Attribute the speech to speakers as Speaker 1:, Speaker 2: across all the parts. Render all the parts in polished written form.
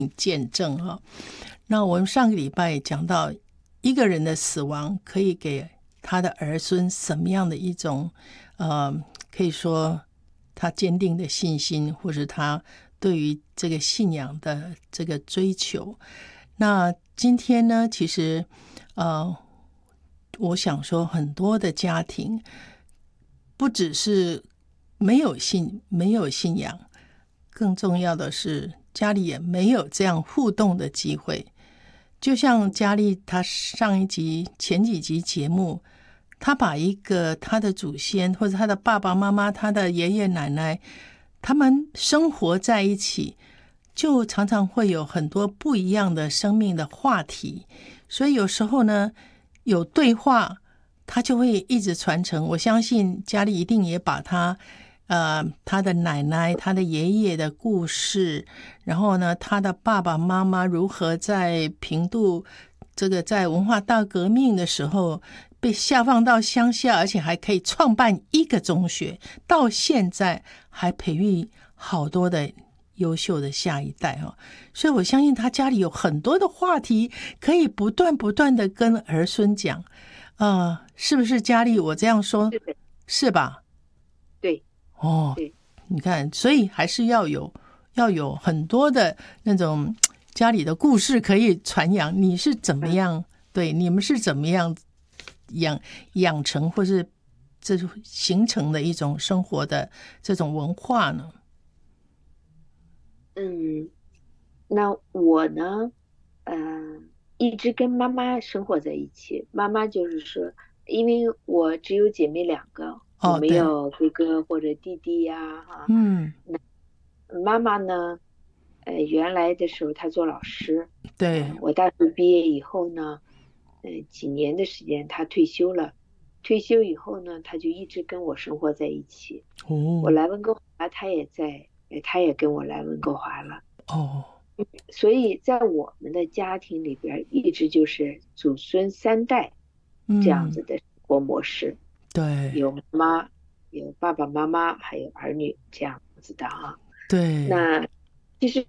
Speaker 1: 见证哈。那我们上个礼拜讲到，一个人的死亡可以给他的儿孙什么样的一种可以说他坚定的信心，或是他对于这个信仰的这个追求。那今天呢，其实我想说很多的家庭不只是没有信仰，更重要的是家里也没有这样互动的机会。就像佳丽她前几集节目，她把一个她的祖先或者她的爸爸妈妈、她的爷爷奶奶，他们生活在一起，就常常会有很多不一样的生命的话题。所以有时候呢，有对话，它就会一直传承。我相信佳丽一定也把他的奶奶、他的爷爷的故事，然后呢，他的爸爸妈妈如何在平度这个在文化大革命的时候被下放到乡下，而且还可以创办一个中学，到现在还培育好多的优秀的下一代哦。所以我相信他家里有很多的话题可以不断的跟儿孙讲。是不是佳丽？我这样说是吧？
Speaker 2: 对。对，
Speaker 1: 你看，所以还是要有很多的那种家里的故事可以传扬。你是怎么样？对，你们是怎么样养成或是这种形成的一种生活的这种文化呢？
Speaker 2: 那我呢，一直跟妈妈生活在一起。妈妈就是说，因为我只有姐妹2个，我没有哥哥或者弟弟呀，那妈妈呢，原来的时候她做老师，
Speaker 1: 对，
Speaker 2: 我大学毕业以后呢，几年的时间她退休了。退休以后呢，她就一直跟我生活在一起。我来温哥华，她也跟我来温哥华了。所以在我们的家庭里边，一直就是祖孙3代这样子的生活模式。
Speaker 1: 对，
Speaker 2: 有妈妈，有爸爸妈妈，还有儿女这样子的啊。
Speaker 1: 对，
Speaker 2: 那其实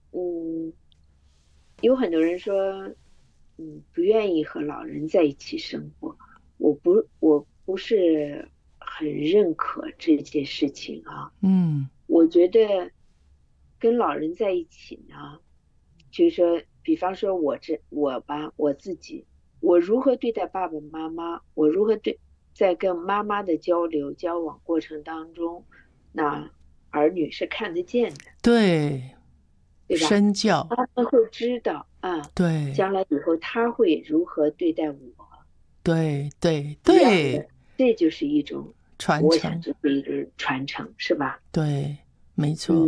Speaker 2: 有很多人说不愿意和老人在一起生活。我不是很认可这件事情啊。我觉得跟老人在一起呢，就是说，比方说我自己，我如何对待爸爸妈妈，我如何在跟妈妈的交往过程当中，那儿女是看得见的。
Speaker 1: 对
Speaker 2: 吧？
Speaker 1: 身教，
Speaker 2: 他们会知道
Speaker 1: 对，
Speaker 2: 将来以后他会如何对待我。
Speaker 1: 对，
Speaker 2: 这就是一种
Speaker 1: 传承，
Speaker 2: 我想这是一种传承，是吧？
Speaker 1: 对，没错。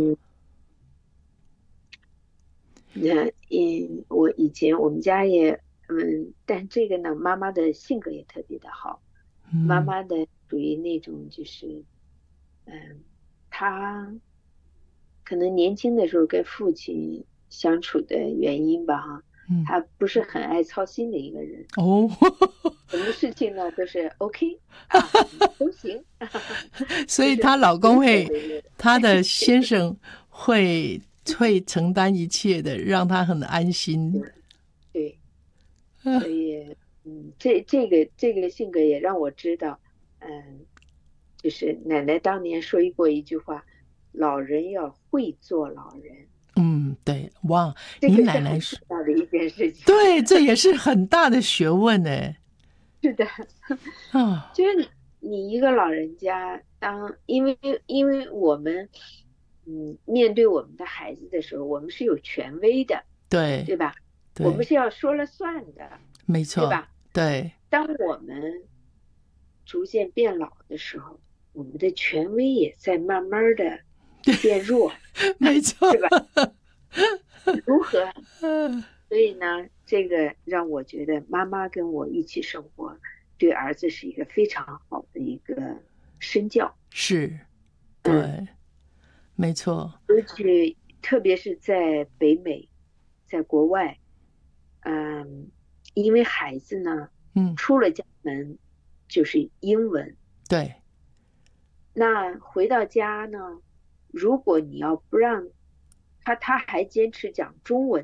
Speaker 2: 我以前我们家也但这个呢，妈妈的性格也特别的好。妈妈的属于那种就是她可能年轻的时候跟父亲相处的原因吧她不是很爱操心的一个人。什么事情呢都是 OK 都行。
Speaker 1: 所以她老公她的先生会承担一切的，让她很安心。
Speaker 2: 对，所以这个性格也让我知道，就是奶奶当年说过一句话，老人要会做老人。
Speaker 1: 对，哇，
Speaker 2: 你奶奶说到的一件事情，
Speaker 1: 对，这也是很大的学问呢。
Speaker 2: 是的，就是你一个老人家，因为我们面对我们的孩子的时候，我们是有权威的，对吧？我们是要说了算的，
Speaker 1: 没错，
Speaker 2: 对吧？
Speaker 1: 对。
Speaker 2: 当我们逐渐变老的时候，我们的权威也在慢慢的变弱，
Speaker 1: 没错，
Speaker 2: 对吧？如何？所以呢，这个让我觉得妈妈跟我一起生活，对儿子是一个非常好的一个身教。
Speaker 1: 是，对，没错。
Speaker 2: 而且特别是在北美，在国外，因为孩子呢，出了家门就是英文。
Speaker 1: 对。
Speaker 2: 那回到家呢，如果你要不让他还坚持讲中文